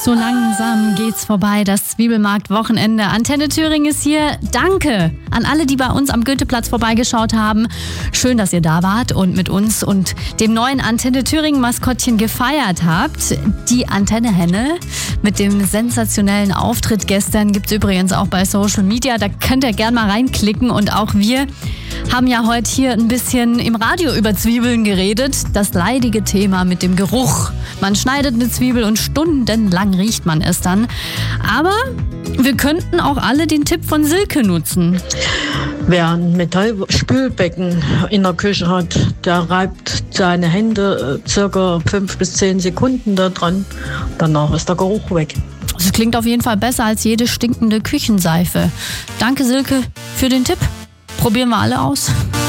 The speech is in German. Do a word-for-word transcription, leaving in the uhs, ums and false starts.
So langsam geht's vorbei, das Zwiebelmarkt-Wochenende. Antenne Thüringen ist hier. Danke an alle, die bei uns am Goetheplatz vorbeigeschaut haben. Schön, dass ihr da wart und mit uns und dem neuen Antenne Thüringen-Maskottchen gefeiert habt. Die Antenne Henne mit dem sensationellen Auftritt gestern gibt's übrigens auch bei Social Media. Da könnt ihr gerne mal reinklicken. Und auch wir haben ja heute hier ein bisschen im Radio über Zwiebeln geredet. Das leidige Thema mit dem Geruch. Man schneidet eine Zwiebel und stundenlang riecht man es dann. Aber wir könnten auch alle den Tipp von Silke nutzen. Wer ein Metallspülbecken in der Küche hat, der reibt seine Hände circa fünf bis zehn Sekunden da dran. Danach ist der Geruch weg. Das klingt auf jeden Fall besser als jede stinkende Küchenseife. Danke, Silke, für den Tipp. Probieren wir alle aus.